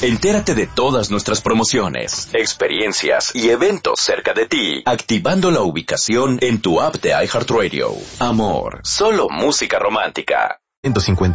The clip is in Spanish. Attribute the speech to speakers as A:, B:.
A: Entérate de todas nuestras promociones, experiencias y eventos cerca de ti, activando la ubicación en tu app de iHeartRadio. Amor, solo música romántica.
B: 150